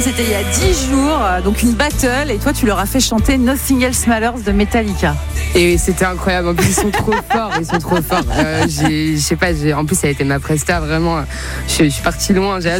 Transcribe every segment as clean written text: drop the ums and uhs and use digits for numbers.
C'était il y a 10 jours, donc une battle, et toi tu leur as fait chanter Nothing Else Matters de Metallica. Et c'était incroyable, en plus ils sont trop forts, en plus ça a été ma presta, vraiment, je suis partie loin, j'ai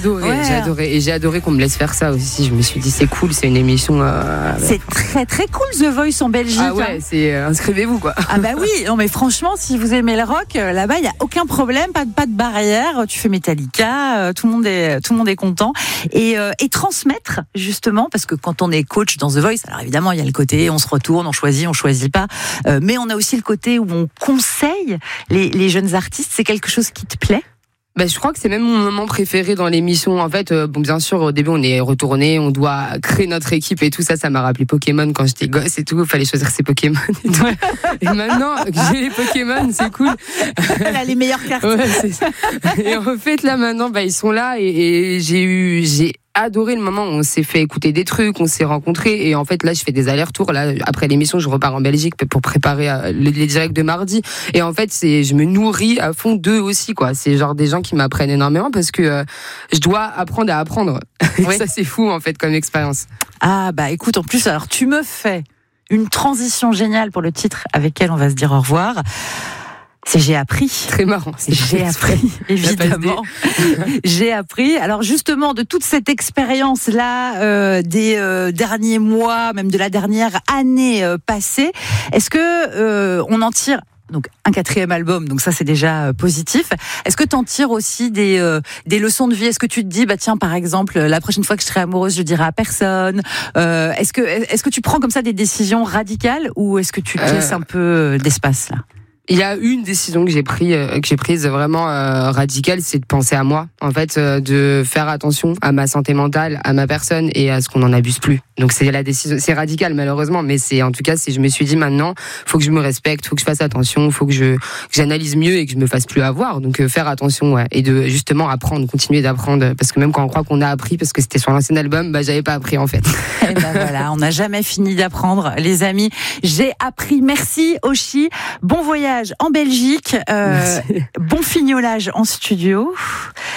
adoré qu'on me laisse faire ça aussi, je me suis dit c'est cool, c'est une émission... C'est très très cool The Voice en Belgique. Ah ouais, c'est inscrivez-vous quoi. Ah bah oui, non mais franchement si vous aimez le rock, là-bas il n'y a aucun problème, pas de barrière, tu fais Metallica, tout le monde est content, et transmettre justement, parce que quand on est coach dans The Voice, alors évidemment il y a le côté on se retourne, on choisit pas, mais on a aussi le côté où on conseille les jeunes artistes. C'est quelque chose qui te plaît? Je crois que c'est même mon moment préféré dans l'émission. En fait, bien sûr, au début, on est retourné, on doit créer notre équipe et tout ça. Ça m'a rappelé Pokémon quand j'étais gosse et tout. Il fallait choisir ses Pokémon et tout. Et maintenant que j'ai les Pokémon, c'est cool. Elle a les meilleures cartes. Ouais, c'est ça. Et en fait, là, maintenant, ils sont là et j'ai adoré le moment où on s'est fait écouter des trucs, on s'est rencontrés, et en fait là je fais des allers-retours. Là après l'émission je repars en Belgique pour préparer les directs de mardi, et en fait je me nourris à fond d'eux aussi quoi. C'est genre des gens qui m'apprennent énormément parce que je dois apprendre à apprendre. Oui. Ça c'est fou en fait comme expérience. Ah bah écoute, en plus alors tu me fais une transition géniale pour le titre avec lequel on va se dire au revoir. C'est J'ai appris. Très marrant. J'ai appris, évidemment. J'ai appris. Alors justement, de toute cette expérience-là, des derniers mois, même de la dernière année passée, est-ce que on en tire donc un 4e album, donc ça c'est déjà positif. Est-ce que tu en tires aussi des leçons de vie? Est-ce que tu te dis tiens par exemple la prochaine fois que je serai amoureuse je dirai à personne? Est-ce que tu prends comme ça des décisions radicales, ou est-ce que tu te laisses un peu d'espace là? Il y a une décision que j'ai prise vraiment radicale, c'est de penser à moi, en fait, de faire attention à ma santé mentale, à ma personne et à ce qu'on n'en abuse plus. Donc c'est la décision, c'est radical malheureusement, mais c'est en tout cas, je me suis dit maintenant, faut que je me respecte, faut que je fasse attention, faut que j'analyse mieux et que je me fasse plus avoir. Donc faire attention, ouais, et de justement apprendre, continuer d'apprendre, parce que même quand on croit qu'on a appris, parce que c'était sur l'ancien album, j'avais pas appris en fait. Et voilà, on n'a jamais fini d'apprendre, les amis. J'ai appris. Merci Oshi. Bon voyage en Belgique, bon fignolage en studio.